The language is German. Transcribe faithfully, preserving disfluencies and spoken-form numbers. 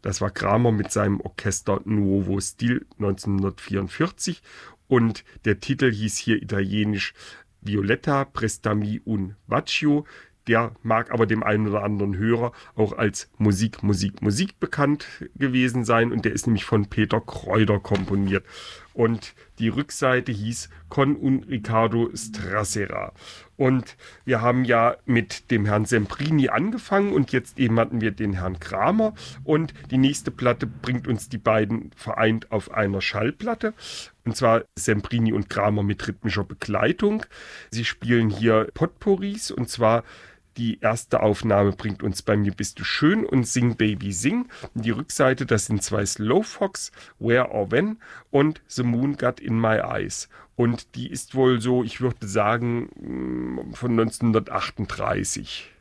Das war Kramer mit seinem Orchester Nuovo Stil neunzehnhundertvierundvierzig und der Titel hieß hier italienisch Violetta, Prestami un Baccio. Der mag aber dem einen oder anderen Hörer auch als Musik, Musik, Musik bekannt gewesen sein. Und der ist nämlich von Peter Kräuter komponiert. Und die Rückseite hieß Con un Riccardo Strassera. Und wir haben ja mit dem Herrn Semprini angefangen und jetzt eben hatten wir den Herrn Kramer. Und die nächste Platte bringt uns die beiden vereint auf einer Schallplatte. Und zwar Semprini und Kramer mit rhythmischer Begleitung. Sie spielen hier Potpourris und zwar die erste Aufnahme bringt uns Bei mir bist du schön und Sing Baby Sing. Und die Rückseite, das sind zwei Slowfox, Where or When und The Moon Got in My Eyes. Und die ist wohl so, ich würde sagen, von neunzehnhundertachtunddreißig.